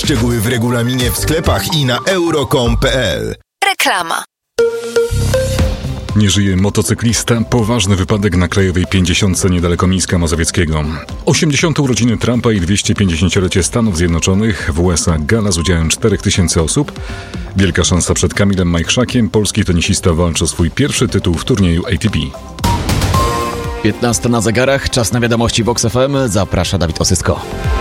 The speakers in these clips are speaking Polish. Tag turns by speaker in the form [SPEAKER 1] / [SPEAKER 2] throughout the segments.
[SPEAKER 1] Szczegóły w regulaminie w sklepach i na euro.com.pl.
[SPEAKER 2] Reklama.
[SPEAKER 3] Nie żyje motocyklista. Poważny wypadek na Krajowej 50 niedaleko Mińska Mazowieckiego. 80. urodziny Trumpa i 250-lecie Stanów Zjednoczonych w USA. Gala z udziałem 4000 osób. Wielka szansa przed Kamilem Majchrzakiem. Polski tenisista walczy o swój pierwszy tytuł w turnieju ATP.
[SPEAKER 4] 15 na zegarach. Czas na wiadomości Vox FM. Zaprasza Dawid Osysko.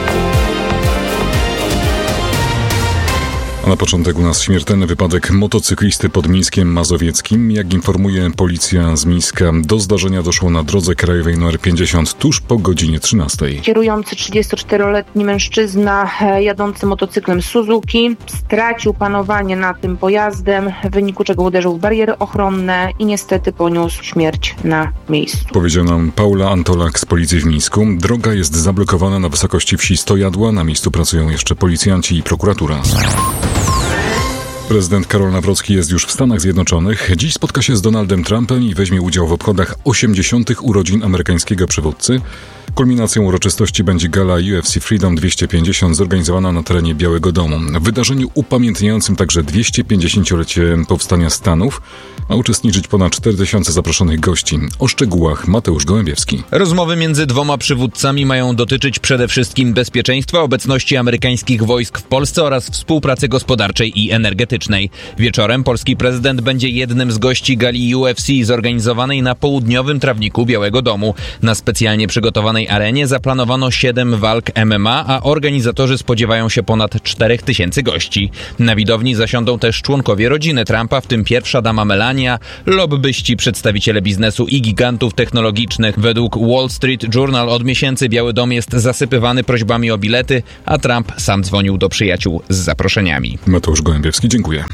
[SPEAKER 3] A na początek u nas śmiertelny wypadek motocyklisty pod Mińskiem Mazowieckim. Jak informuje policja z Mińska, do zdarzenia doszło na drodze krajowej nr 50 tuż po godzinie 13.
[SPEAKER 5] Kierujący 34-letni mężczyzna jadący motocyklem Suzuki stracił panowanie nad tym pojazdem, w wyniku czego uderzył w bariery ochronne i niestety poniósł śmierć na miejscu.
[SPEAKER 3] Powiedział nam Paula Antolak z policji w Mińsku. Droga jest zablokowana na wysokości wsi Stojadła. Na miejscu pracują jeszcze policjanci i prokuratura. Prezydent Karol Nawrocki jest już w Stanach Zjednoczonych. Dziś spotka się z Donaldem Trumpem i weźmie udział w obchodach 80. urodzin amerykańskiego przywódcy. Kulminacją uroczystości będzie gala UFC Freedom 250 zorganizowana na terenie Białego Domu. W wydarzeniu upamiętniającym także 250-lecie powstania Stanów ma uczestniczyć ponad 4000 zaproszonych gości. O szczegółach Mateusz Gołębiewski.
[SPEAKER 6] Rozmowy między dwoma przywódcami mają dotyczyć przede wszystkim bezpieczeństwa, obecności amerykańskich wojsk w Polsce oraz współpracy gospodarczej i energetycznej. Wieczorem polski prezydent będzie jednym z gości gali UFC zorganizowanej na południowym trawniku Białego Domu. Na specjalnie przygotowanej arenie zaplanowano 7 walk MMA, a organizatorzy spodziewają się ponad 4000 gości. Na widowni zasiądą też członkowie rodziny Trumpa, w tym pierwsza dama Melania, lobbyści, przedstawiciele biznesu i gigantów technologicznych. Według Wall Street Journal od miesięcy Biały Dom jest zasypywany prośbami o bilety, a Trump sam dzwonił do przyjaciół z zaproszeniami.
[SPEAKER 3] Mateusz Gołębiewski, dziękuję.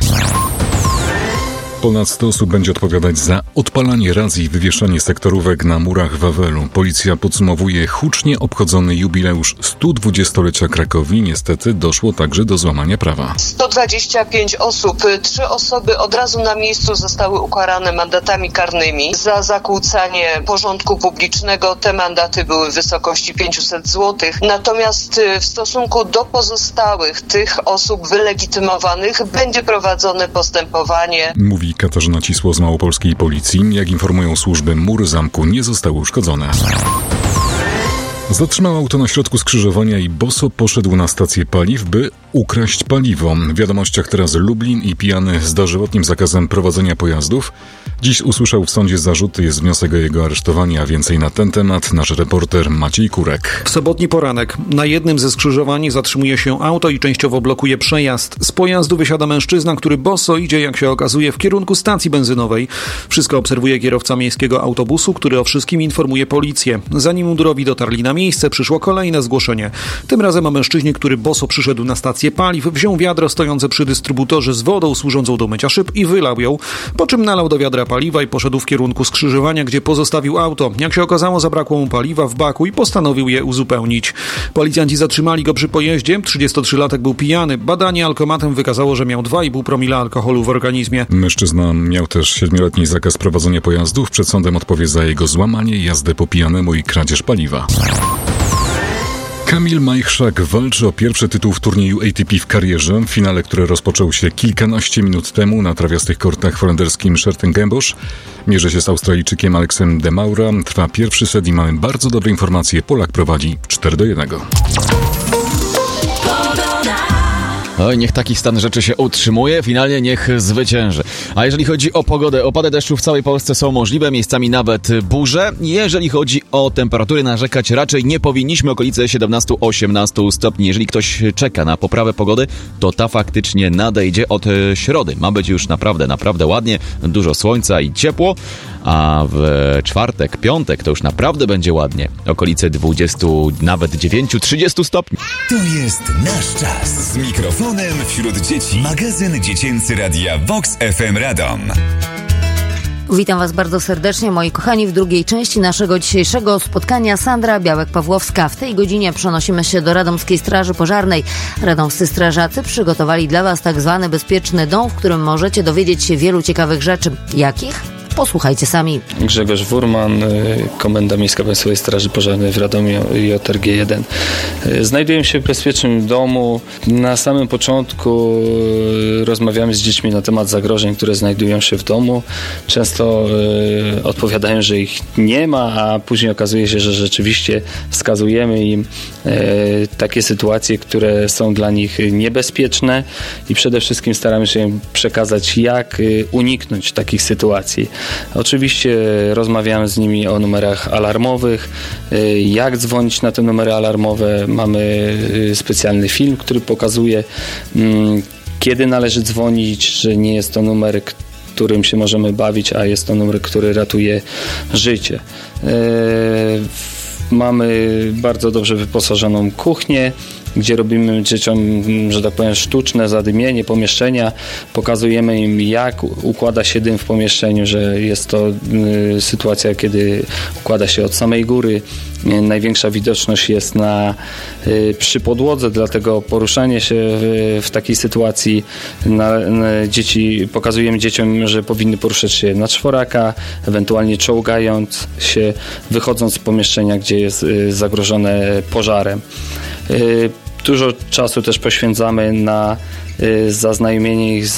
[SPEAKER 3] Ponad 100 osób będzie odpowiadać za odpalanie racji i wywieszanie sektorówek na murach Wawelu. Policja podsumowuje hucznie obchodzony jubileusz 120-lecia Krakowi. Niestety doszło także do złamania prawa.
[SPEAKER 7] 125 osób, 3 osoby od razu na miejscu zostały ukarane mandatami karnymi za zakłócanie porządku publicznego. Te mandaty były w wysokości 500 zł. Natomiast w stosunku do pozostałych tych osób wylegitymowanych będzie prowadzone postępowanie.
[SPEAKER 3] Mówi Katarzyna Cisło z małopolskiej policji. Jak informują służby, mury zamku nie zostały uszkodzone. Zatrzymał auto na środku skrzyżowania i boso poszedł na stację paliw, by ukraść paliwo. W wiadomościach teraz Lublin i pijany z dożywotnim zakazem prowadzenia pojazdów. Dziś usłyszał w sądzie zarzuty, jest wniosek o jego aresztowanie, a więcej na ten temat nasz reporter Maciej Kurek.
[SPEAKER 8] W sobotni poranek na jednym ze skrzyżowań zatrzymuje się auto i częściowo blokuje przejazd. Z pojazdu wysiada mężczyzna, który boso idzie, jak się okazuje, w kierunku stacji benzynowej. Wszystko obserwuje kierowca miejskiego autobusu, który o wszystkim informuje policję. Zanim mundurowi dotarli na miejsce, przyszło kolejne zgłoszenie. Tym razem o mężczyźnie, który boso przyszedł na stację paliw, wziął wiadro stojące przy dystrybutorze z wodą służącą do mycia szyb i wylał ją, po czym nalał do wiadra paliwa i poszedł w kierunku skrzyżowania, gdzie pozostawił auto. Jak się okazało, zabrakło mu paliwa w baku i postanowił je uzupełnić. Policjanci zatrzymali go przy pojeździe. 33-latek był pijany. Badanie alkomatem wykazało, że miał 2,5 promila alkoholu w organizmie.
[SPEAKER 3] Mężczyzna miał też 7-letni zakaz prowadzenia pojazdów. Przed sądem odpowie za jego złamanie, jazdę po pijanemu i kradzież paliwa. Kamil Majchrzak walczy o pierwszy tytuł w turnieju ATP w karierze. W finale, które rozpoczął się kilkanaście minut temu na trawiastych kortach w holenderskim Schertengenbosch, mierzy się z Australijczykiem Aleksem de Maura. Trwa pierwszy set i mamy bardzo dobre informacje. Polak prowadzi 4-1.
[SPEAKER 4] Oj, niech taki stan rzeczy się utrzymuje, finalnie niech zwycięży. A jeżeli chodzi o pogodę, opady deszczu w całej Polsce są możliwe, miejscami nawet burze. Jeżeli chodzi o temperatury, narzekać raczej nie powinniśmy, okolice 17-18 stopni. Jeżeli ktoś czeka na poprawę pogody, to ta faktycznie nadejdzie od środy. Ma być już naprawdę ładnie, dużo słońca i ciepło, a w czwartek, piątek to już naprawdę będzie ładnie. Okolice 20, nawet 9-30 stopni.
[SPEAKER 9] To jest nasz czas. Z mikrofonem wśród dzieci. Magazyn dziecięcy Radia Vox FM Radom.
[SPEAKER 10] Witam Was bardzo serdecznie, moi kochani, w drugiej części naszego dzisiejszego spotkania. Sandra Białek-Pawłowska. W tej godzinie przenosimy się do Radomskiej Straży Pożarnej. Radomscy strażacy przygotowali dla Was tak zwany bezpieczny dom, w którym możecie dowiedzieć się wielu ciekawych rzeczy. Jakich? Posłuchajcie sami.
[SPEAKER 2] Grzegorz Wurman, Komenda Miejska Państwowej Straży Pożarnej w Radomiu, JRG-1. Znajduję się w bezpiecznym domu. Na samym początku rozmawiamy z dziećmi na temat zagrożeń, które znajdują się w domu. Często odpowiadają, że ich nie ma, a później okazuje się, że rzeczywiście wskazujemy im takie sytuacje, które są dla nich niebezpieczne i przede wszystkim staramy się im przekazać, jak uniknąć takich sytuacji. Oczywiście rozmawiamy z nimi o numerach alarmowych, jak dzwonić na te numery alarmowe. Mamy specjalny film, który pokazuje, kiedy należy dzwonić, że nie jest to numer, którym się możemy bawić, a jest to numer, który ratuje życie. Mamy bardzo dobrze wyposażoną kuchnię, gdzie robimy dzieciom, że tak powiem, sztuczne zadymienie pomieszczenia. Pokazujemy im, jak układa się dym w pomieszczeniu, że jest to sytuacja, kiedy układa się od samej góry. Największa widoczność jest przy podłodze, dlatego poruszanie się w takiej sytuacji pokazujemy dzieciom, że powinny poruszać się na czworaka, ewentualnie czołgając się, wychodząc z pomieszczenia, gdzie jest zagrożone pożarem. Dużo czasu też poświęcamy na zaznajomienie ich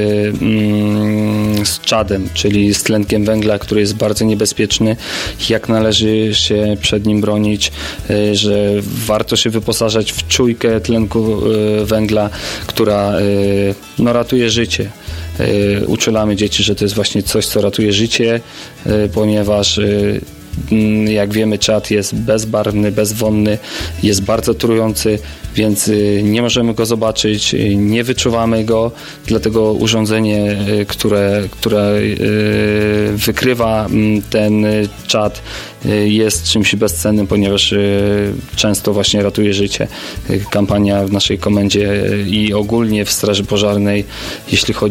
[SPEAKER 2] z czadem, czyli z tlenkiem węgla, który jest bardzo niebezpieczny, jak należy się przed nim bronić, że warto się wyposażać w czujkę tlenku węgla, która ratuje życie. Uczulamy dzieci, że to jest właśnie coś, co ratuje życie, ponieważ jak wiemy, czad jest bezbarwny, bezwonny, jest bardzo trujący, więc nie możemy go zobaczyć, nie wyczuwamy go, dlatego urządzenie, które wykrywa ten czad, jest czymś bezcennym, ponieważ często właśnie ratuje życie. Kampania w naszej komendzie i ogólnie w Straży Pożarnej, jeśli chodzi